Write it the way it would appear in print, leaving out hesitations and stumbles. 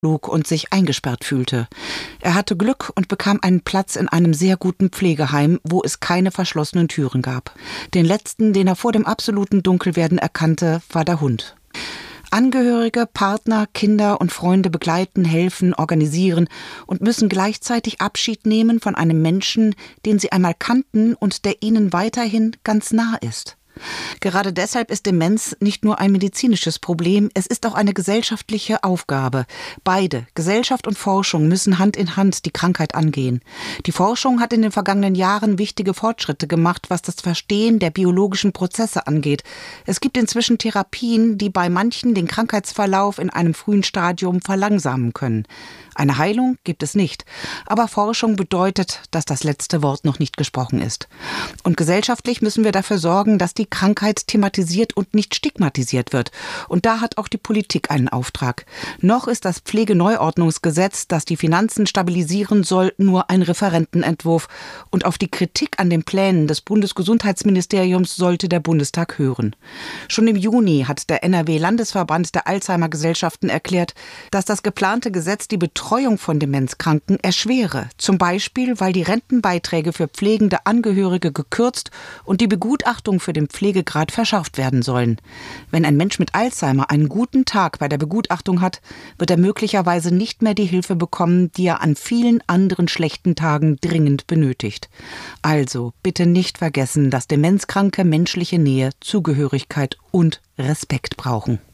log und sich eingesperrt fühlte. Er hatte Glück und bekam einen Platz in einem sehr guten Pflegeheim, wo es keine verschlossenen Türen gab. Den letzten, den er vor dem absoluten Dunkelwerden erkannte, war der Hund. Angehörige, Partner, Kinder und Freunde begleiten, helfen, organisieren und müssen gleichzeitig Abschied nehmen von einem Menschen, den sie einmal kannten und der ihnen weiterhin ganz nah ist. Gerade deshalb ist Demenz nicht nur ein medizinisches Problem, es ist auch eine gesellschaftliche Aufgabe. Beide, Gesellschaft und Forschung, müssen Hand in Hand die Krankheit angehen. Die Forschung hat in den vergangenen Jahren wichtige Fortschritte gemacht, was das Verstehen der biologischen Prozesse angeht. Es gibt inzwischen Therapien, die bei manchen den Krankheitsverlauf in einem frühen Stadium verlangsamen können. Eine Heilung gibt es nicht, aber Forschung bedeutet, dass das letzte Wort noch nicht gesprochen ist. Und gesellschaftlich müssen wir dafür sorgen, dass die Krankheit thematisiert und nicht stigmatisiert wird. Und da hat auch die Politik einen Auftrag. Noch ist das Pflegeneuordnungsgesetz, das die Finanzen stabilisieren soll, nur ein Referentenentwurf. Und auf die Kritik an den Plänen des Bundesgesundheitsministeriums sollte der Bundestag hören. Schon im Juni hat der NRW-Landesverband der Alzheimer-Gesellschaften erklärt, dass das geplante Gesetz die Betreuung von Demenzkranken erschwere. Zum Beispiel, weil die Rentenbeiträge für pflegende Angehörige gekürzt und die Begutachtung für den Pflegegrad verschärft werden sollen. Wenn ein Mensch mit Alzheimer einen guten Tag bei der Begutachtung hat, wird er möglicherweise nicht mehr die Hilfe bekommen, die er an vielen anderen schlechten Tagen dringend benötigt. Also bitte nicht vergessen, dass Demenzkranke menschliche Nähe, Zugehörigkeit und Respekt brauchen.